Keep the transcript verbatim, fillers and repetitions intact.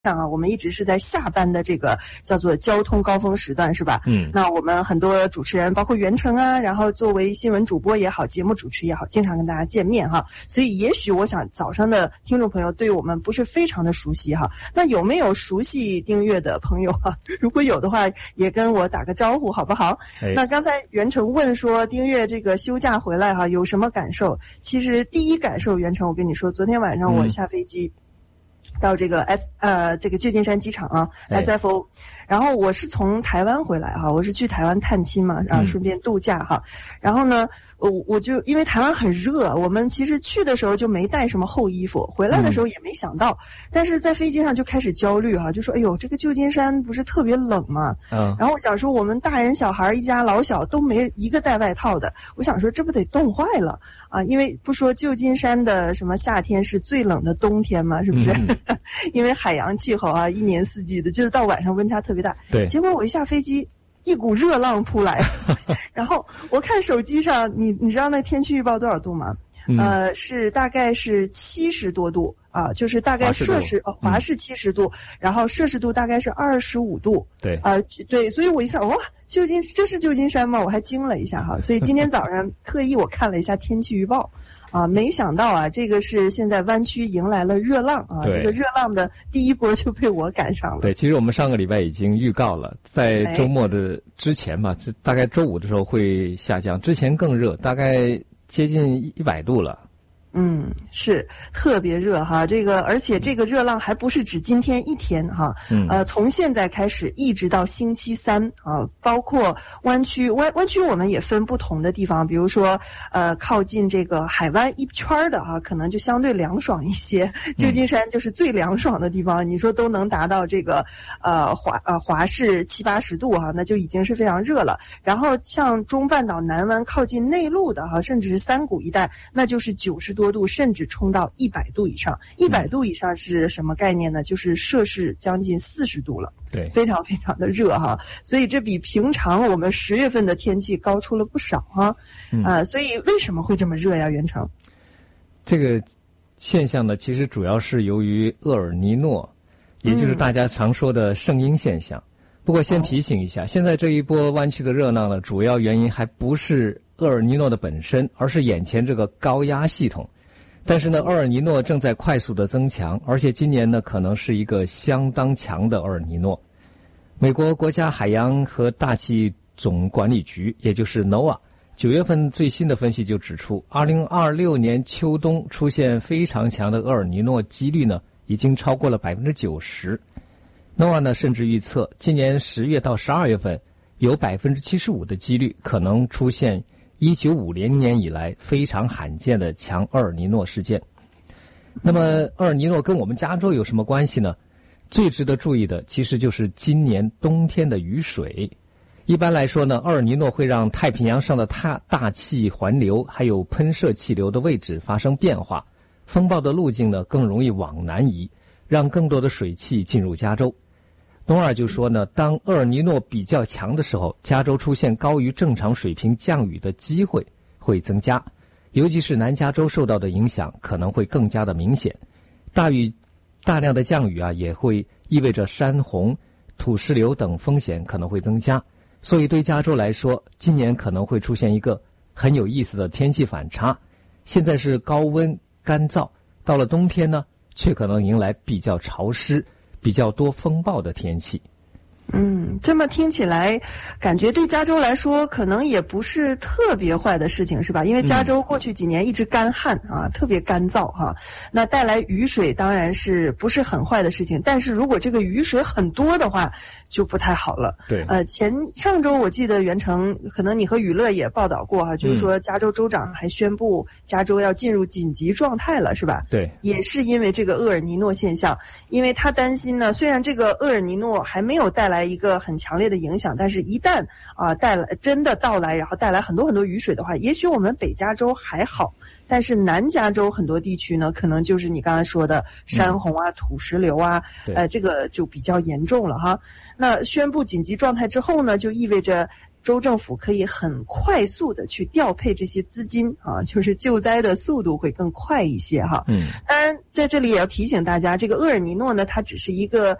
上啊，我们一直是在下班的这个叫做交通高峰时段，是吧？嗯，那我们很多主持人，包括袁成啊，然后作为新闻主播也好，节目主持也好，经常跟大家见面哈。所以也许我想早上的听众朋友对我们不是非常的熟悉哈。那有没有熟悉丁月的朋友哈？如果有的话，也跟我打个招呼好不好？哎、那刚才袁成问说丁月这个休假回来哈，有什么感受？其实第一感受，袁成我跟你说，昨天晚上我下飞机。嗯到这个 S 呃这个旧金山机场啊 S F O， 然后我是从台湾回来哈，我是去台湾探亲嘛，然后顺便度假哈，然后呢。我我就因为台湾很热，我们其实去的时候就没带什么厚衣服，回来的时候也没想到，嗯、但是在飞机上就开始焦虑哈，就说哎呦这个旧金山不是特别冷吗？嗯，然后我想说我们大人小孩一家老小都没一个带外套的，我想说这不得冻坏了啊？因为不说旧金山的什么夏天是最冷的冬天嘛，是不是？嗯、因为海洋气候啊，一年四季的，就是到晚上温差特别大。对，结果我一下飞机。一股热浪扑来，然后我看手机上，你你知道那天气预报多少度吗？嗯、呃，是大概是七十多度啊，就是大概摄氏呃华氏七十度，嗯、然后摄氏度大概是二十五度。对，啊、呃、对，所以我一看哇，旧金这是旧金山吗？我还惊了一下哈，所以今天早上特意我看了一下天气预报。啊，没想到啊，这个是现在湾区迎来了热浪啊，这个热浪的第一波就被我赶上了。 对，其实我们上个礼拜已经预告了，在周末的之前嘛，这大概周五的时候会下降，之前更热，大概接近一百度了。 嗯，是特别热哈，这个而且这个热浪还不是指今天一天哈，嗯、呃，从现在开始一直到星期三啊，包括湾区湾湾区我们也分不同的地方，比如说呃靠近这个海湾一圈的哈，可能就相对凉爽一些。旧金山就是最凉爽的地方，嗯、你说都能达到这个呃华呃华氏七八十度哈，那就已经是非常热了。然后像中半岛南湾靠近内陆的哈，甚至是山谷一带，那就是九十度。多度甚至冲到一百度以上，一百度以上是什么概念呢？就是摄氏将近四十度了，对，非常非常的热哈，所以这比平常我们十月份的天气高出了不少哈，嗯、啊，所以为什么会这么热呀？袁成， 这个现象呢，其实主要是由于厄尔尼诺，也就是大家常说的圣婴现象。嗯、不过先提醒一下，哦、现在这一波湾区的热浪呢，主要原因还不是厄尔尼诺的本身，而是眼前这个高压系统。但是呢，厄尔尼诺正在快速的增强，而且今年呢可能是一个相当强的厄尔尼诺。美国国家海洋和大气总管理局，也就是 NOAA， 九月份最新的分析就指出，二零二六年秋冬出现非常强的厄尔尼诺几率呢，已经超过了 百分之九十。NOAA 呢甚至预测，今年十月到十二月份有 百分之七十五 的几率可能出现一九五零年以来非常罕见的强厄尔尼诺事件。那么厄尔尼诺跟我们加州有什么关系呢？最值得注意的其实就是今年冬天的雨水。一般来说呢，厄尔尼诺会让太平洋上的大大气环流还有喷射气流的位置发生变化，风暴的路径呢更容易往南移，让更多的水汽进入加州。东尔就说呢，当厄尔尼诺比较强的时候，加州出现高于正常水平降雨的机会会增加，尤其是南加州受到的影响可能会更加的明显。大雨大量的降雨啊，也会意味着山洪、土石流等风险可能会增加。所以对加州来说，今年可能会出现一个很有意思的天气反差。现在是高温干燥，到了冬天呢，却可能迎来比较潮湿比较多风暴的天气。 嗯，这么听起来，感觉对加州来说可能也不是特别坏的事情，是吧？因为加州过去几年一直干旱啊，特别干燥哈、啊，那带来雨水当然是不是很坏的事情，但是如果这个雨水很多的话，就不太好了。对，呃，前上周我记得袁成，可能你和雨乐也报道过哈、啊，就是说加州州长还宣布加州要进入紧急状态了，是吧？对，也是因为这个厄尔尼诺现象，因为他担心呢，虽然这个厄尔尼诺还没有带来一个很强烈的影响，但是一旦啊、呃、带来真的到来，然后带来很多很多雨水的话，也许我们北加州还好，但是南加州很多地区呢，可能就是你刚才说的山洪啊、嗯、土石流啊，呃，这个就比较严重了哈。那宣布紧急状态之后呢，就意味着州政府可以很快速的去调配这些资金啊，就是救灾的速度会更快一些哈。嗯，当然在这里也要提醒大家，这个厄尔尼诺呢，它只是一个